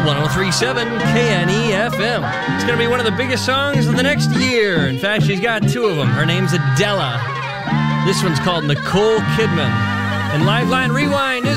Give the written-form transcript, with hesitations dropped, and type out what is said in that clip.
103.7 KNE-FM. It's going to be one of the biggest songs of the next year. In fact, she's got two of them. Her name's Adela. This one's called Nicole Kidman. And Lifeline Rewind is